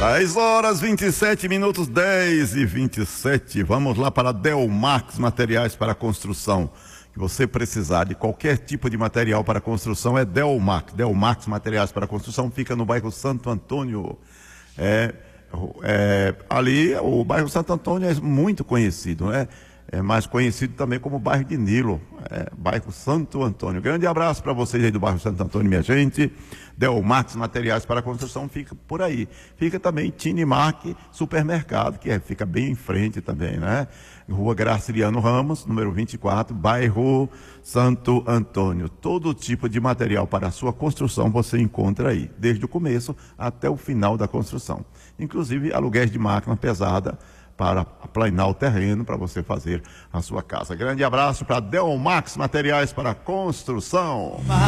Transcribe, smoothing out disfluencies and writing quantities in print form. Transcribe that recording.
10h27, 10h27. Vamos lá para Delmax Materiais para Construção. Que você precisar de qualquer tipo de material para construção é Delmax. Delmax Materiais para Construção fica no bairro Santo Antônio. Ali o bairro Santo Antônio é muito conhecido, né? É mais conhecido também como bairro de Nilo, bairro Santo Antônio. Grande abraço para vocês aí do bairro Santo Antônio, minha gente. Delmax Materiais para Construção fica por aí. Fica também Tinimark Supermercado, que fica bem em frente também, né? Rua Graciliano Ramos, número 24, bairro Santo Antônio. Todo tipo de material para a sua construção você encontra aí, desde o começo até o final da construção. Inclusive aluguéis de máquina pesada, para aplanar o terreno, para você fazer a sua casa. Grande abraço para Delmax Materiais para Construção.